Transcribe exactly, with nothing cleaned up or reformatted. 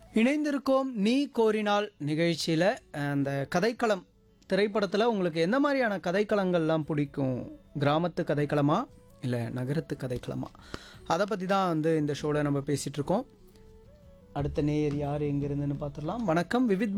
இணைந்திருக்கோம் நீ கோரினால் நிகழ்ச்சியில் அந்த கதைக்களம் திரைப்படத்தில் உங்களுக்கு எந்த மாதிரியான கதைக்களங்கள்லாம் பிடிக்கும்? கிராமத்து கதைக்களமா இல்லை நகரத்து கதைக்களமா? அதை பற்றி தான் வந்து இந்த ஷோவில் நம்ம பேசிகிட்டு இருக்கோம். அடுத்த நேயர் யார் எங்கேருந்துன்னு பார்த்துடலாம். வணக்கம், விவித்